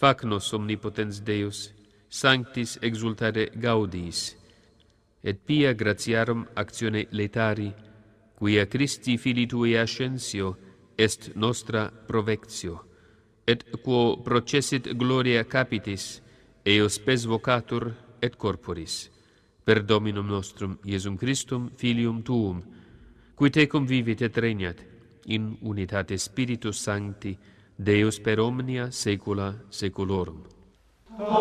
Fac nos omnipotens Deus, sanctis exultare gaudiis, et pia gratiarum actione letari, quia Christi Filii Tui ascensio est nostra provectio, et quo processit gloria capitis, eos spes vocatur et corporis, per Dominum nostrum Iesum Christum, Filium Tuum, qui tecum vivit et regnat, in unitate Spiritus Sancti, Deus per omnia saecula saeculorum.